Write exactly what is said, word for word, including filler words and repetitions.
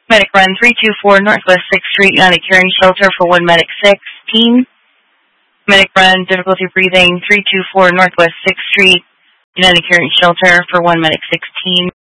Medic Run three two four Northwest sixth Street, United Caring Shelter for one Medic sixteen. Medic Run difficulty breathing three two four Northwest sixth Street, United Caring Shelter for one Medic sixteen.